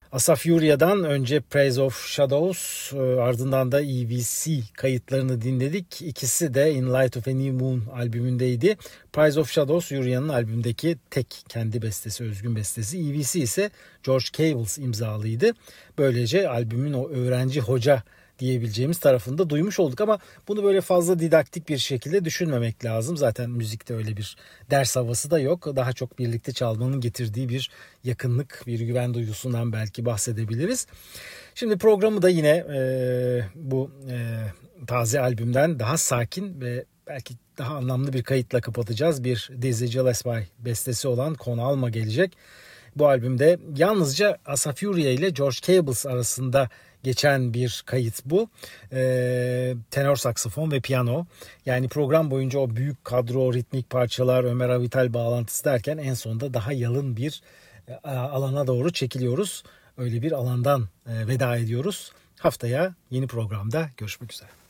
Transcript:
Asaf Yuria'dan önce Praise of Shadows, ardından da EVC kayıtlarını dinledik. İkisi de In Light of a New Moon albümündeydi. Praise of Shadows Yuria'nın albümdeki tek kendi bestesi, özgün bestesi. EVC ise George Cables imzalıydı. Böylece albümün o öğrenci hoca diyebileceğimiz tarafını da duymuş olduk ama bunu böyle fazla didaktik bir şekilde düşünmemek lazım. Zaten müzikte öyle bir ders havası da yok. Daha çok birlikte çalmanın getirdiği bir yakınlık, bir güven duygusundan belki bahsedebiliriz. Şimdi programı da yine bu taze albümden daha sakin ve belki daha anlamlı bir kayıtla kapatacağız. Bir Dizzy Gillespie bestesi olan Con Alma gelecek. Bu albümde yalnızca Asaf Yuria ile George Cables arasında geçen bir kayıt bu. Tenor saksafon ve piyano. Yani program boyunca o büyük kadro, ritmik parçalar, Ömer Avital bağlantısı derken en sonunda daha yalın bir alana doğru çekiliyoruz. Öyle bir alandan veda ediyoruz. Haftaya yeni programda görüşmek üzere.